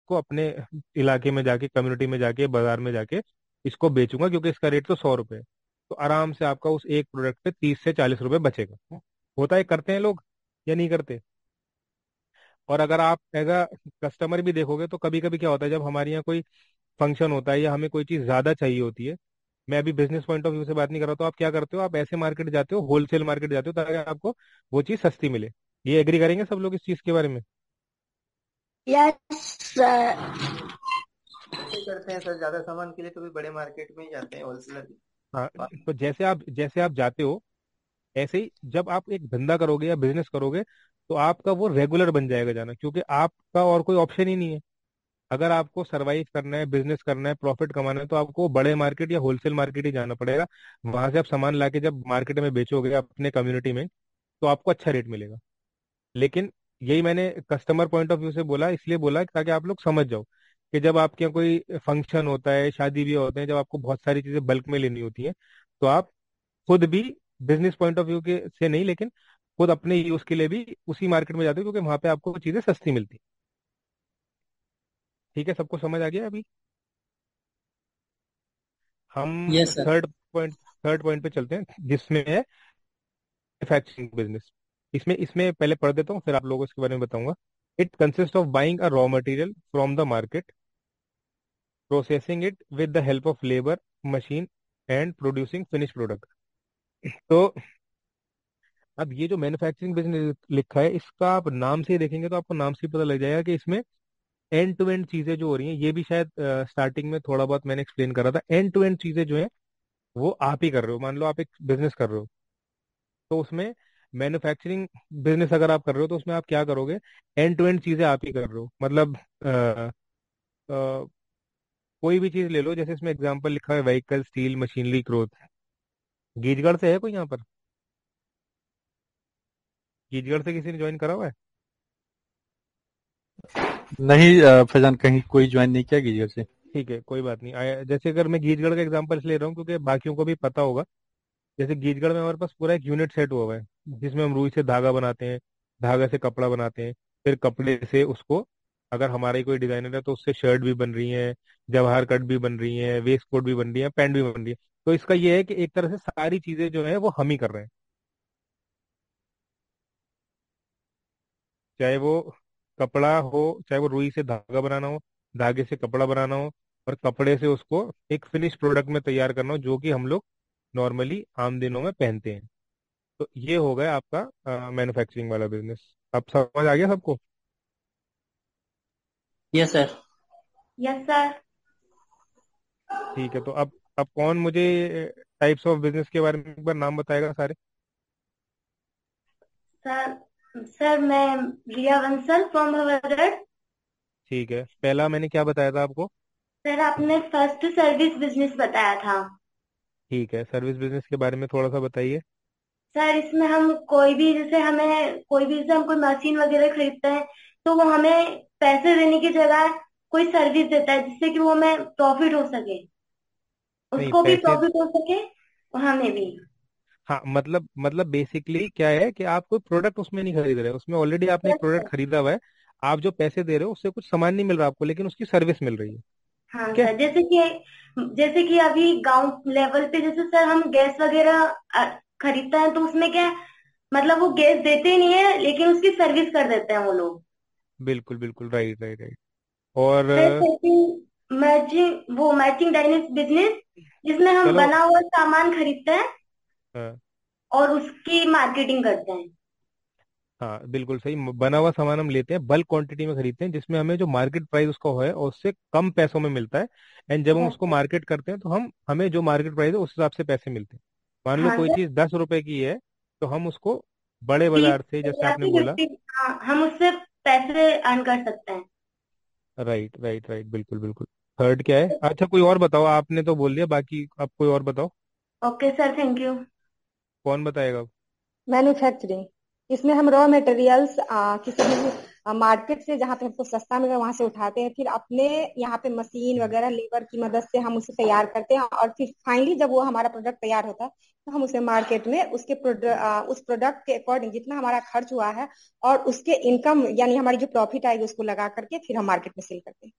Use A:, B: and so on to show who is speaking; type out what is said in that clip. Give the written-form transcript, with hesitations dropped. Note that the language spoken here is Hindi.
A: इसको अपने इलाके में जाके, कम्युनिटी में जाके, बाजार में जाके इसको बेचूंगा, क्योंकि इसका रेट तो 100 रुपये है। तो आराम से आपका उस एक प्रोडक्ट पे 30 से 40 रुपये बचेगा। होता है, करते हैं लोग या नहीं करते? और अगर आप एज अ कस्टमर भी देखोगे तो कभी कभी क्या होता है, जब हमारे यहाँ कोई फंक्शन होता है या हमें कोई चीज़ ज़्यादा चाहिए होती है, मैं अभी बिजनेस पॉइंट ऑफ व्यू से बात नहीं कर रहा, तो आप क्या करते हो, आप ऐसे मार्केट जाते हो, होलसेल मार्केट जाते हो, ताकि आपको वो चीज़ सस्ती मिले। ये एग्री करेंगे सब लोग इस चीज़ के बारे में?
B: Yes sir.
C: ऐसे करते हैं सर, ज्यादा सामान के लिए तो भी बड़े मार्केट में ही जाते हैं, होलसेलर।
A: हाँ, तो जैसे आप जाते हो, ऐसे ही जब आप एक धंधा करोगे या बिजनेस करोगे, तो आपका वो रेगुलर बन जाएगा जाना, क्योंकि आपका और कोई ऑप्शन ही नहीं है। अगर आपको सरवाइव करना है, बिजनेस करना है, प्रॉफिट कमाना है, तो आपको बड़े मार्केट या होलसेल मार्केट ही जाना पड़ेगा। वहां से आप सामान लाके जब मार्केट में बेचोगे अपने कम्युनिटी में, तो आपको अच्छा रेट मिलेगा। लेकिन यही मैंने कस्टमर पॉइंट ऑफ व्यू से बोला, इसलिए बोला ताकि आप लोग समझ जाओ कि जब आपके यहाँ कोई फंक्शन होता है, शादी भी होते हैं, जब आपको बहुत सारी चीजें बल्क में लेनी होती है, तो आप खुद भी बिजनेस पॉइंट ऑफ व्यू के से नहीं, लेकिन खुद अपने यूज के लिए भी उसी मार्केट में जाते हो, क्योंकि वहां पे आपको चीजें सस्ती मिलती हैं। ठीक है, सबको समझ आ गया अभी? हम
B: yes sir.
A: Point third point पे चलते हैं, जिसमें है मैन्युफैक्चरिंग बिजनेस। इसमें इसमें पहले पढ़ देता हूँ, फिर आप लोगों को इसके बारे में बताऊंगा। It consist of buying a raw material from the market, processing it with the help of labour, machine, and producing finish product. तो अब ये जो मैन्युफैक्चरिंग बिजनेस लिखा है, इसका आप नाम से ही देखेंगे तो आपको नाम से ही पता लग जाएगा कि इसमें एंड टू एंड चीजें जो हो रही हैं, ये भी शायद स्टार्टिंग में थोड़ा बहुत मैंने एक्सप्लेन करा था। एंड टू एंड चीजें जो है वो आप ही कर रहे हो। मान लो आप एक बिजनेस कर रहे हो, तो उसमें मैन्युफैक्चरिंग बिजनेस अगर आप कर रहे हो, तो उसमें आप क्या करोगे, एंड टू एंड चीजें आप ही कर रहे हो। मतलब कोई भी चीज ले लो, जैसे इसमें एग्जांपल लिखा है vehicle, steel, machinery, cloth. Geejgarh से है कोई यहाँ पर? गीजगढ़ से किसी ने ज्वाइन करा हुआ है?
D: नहीं फैजान, कहीं कोई ज्वाइन नहीं किया कीजिए से।
A: ठीक है, कोई बात नहीं। जैसे अगर मैं गीजगढ़ का एग्जांपल ले रहा हूँ, क्योंकि बाकियों को भी पता होगा। जैसे गीजगढ़ में हमारे पास पूरा एक यूनिट सेट हुआ हुआ है, जिसमें हम रुई से धागा बनाते हैं, धागा से कपड़ा बनाते हैं, फिर कपड़े से उसको, अगर हमारा ही कोई डिजाइनर है तो उससे शर्ट भी बन रही है, जवाहर कट भी बन रही है, वेस्ट कोट भी बन रही है, पैंट भी बन रही है। तो इसका ये है कि एक तरह से सारी चीजें जो है वो हम ही कर रहे हैं। चाहे वो कपड़ा हो, चाहे वो रुई से धागा बनाना हो, धागे से कपड़ा बनाना हो, और कपड़े से उसको एक फिनिश प्रोडक्ट में तैयार करना हो, जो कि हम लोग नॉर्मली आम दिनों में पहनते हैं। तो ये हो गया आपका मैन्युफैक्चरिंग वाला बिजनेस। अब समझ आ गया सबको?
B: Yes sir.
E: Yes sir.
A: ठीक है, तो अब कौन मुझे टाइप्स ऑफ बिजनेस के बारे में एक बार नाम बताएगा सारे?
E: सर सर मैं रिया बंसल फ्रॉम भवदड़।
A: ठीक है, पहला मैंने क्या बताया था आपको?
E: सर आपने फर्स्ट सर्विस बिजनेस बताया था।
A: ठीक है, सर्विस बिजनेस के बारे में थोड़ा सा बताइए।
E: सर इसमें हम कोई भी, जैसे हमें कोई भी, जैसे हम कोई मशीन वगैरह खरीदते हैं, तो वो हमें पैसे देने की जगह कोई सर्विस देता है, जिससे कि वो हमें प्रॉफिट हो सके,
A: नहीं,
E: उसको भी
A: पैसे।
E: प्रॉफिट हो सके और हमें भी।
A: हाँ, मतलब बेसिकली क्या है कि आप कोई प्रोडक्ट उसमें नहीं खरीद रहे, उसमें ऑलरेडी आपने एक
E: यस
A: प्रोडक्ट
E: सर।
A: खरीदा हुआ है। आप जो पैसे दे रहे हो उससे कुछ सामान नहीं मिल रहा आपको, लेकिन उसकी सर्विस मिल रही है।
E: हाँ
A: ठीक है।
E: सर, जैसे कि अभी गांव लेवल पे जैसे सर हम गैस वगैरह खरीदते हैं, तो उसमें क्या है, मतलब वो गैस देते ही नहीं है, लेकिन उसकी सर्विस कर देते हैं वो लोग।
A: बिल्कुल बिल्कुल, राइट राइट राइट। और
E: फिर सेकंड मैचिंग डाइनिंग बिजनेस, जिसमें हम
A: चलो।
E: बना हुआ सामान खरीदते हैं
A: हाँ
E: और उसकी मार्केटिंग करते हैं।
A: हाँ, बिल्कुल सही। बना हुआ सामान हम लेते हैं, बल्क क्वांटिटी में खरीदते हैं, जिसमें हमें जो मार्केट प्राइस उसका है और उससे कम पैसों में मिलता है। एंड जब हम
E: यस
A: उसको
E: सर।
A: मार्केट करते हैं, तो हमें जो मार्केट प्राइस है उस हिसाब से पैसे मिलते हैं। मान लो
E: हाँ
A: कोई
E: सर।
A: चीज़ 10 रुपए की है, तो हम उसको बड़े
E: 30
A: बाजार से, जैसे
E: या
A: आपने
E: फिर
A: बोला।
E: 50, हाँ हम उससे पैसे अर्न कर सकते हैं।
A: राइट राइट राइट, बिल्कुल बिल्कुल। थर्ड क्या है? अच्छा, कोई और बताओ, आपने तो बोल दिया, बाकी आप कोई और बताओ।
E: Okay sir, thank you.
A: कौन बताएगा?
F: मैन्युफैक्चरिंग, इसमें हम रॉ मटेरियल्स किसी भी मार्केट से जहाँ पे हमको सस्ता मिले वहां से उठाते हैं, फिर अपने यहाँ पे मशीन वगैरह लेबर की मदद से हम उसे तैयार करते हैं, और फिर फाइनली जब वो हमारा प्रोडक्ट तैयार होता है, तो हम उसे मार्केट में उस प्रोडक्ट के अकॉर्डिंग जितना हमारा खर्च हुआ है और उसके इनकम यानी हमारी जो प्रॉफिट आएगी उसको लगा करके फिर हम मार्केट में सेल करते हैं।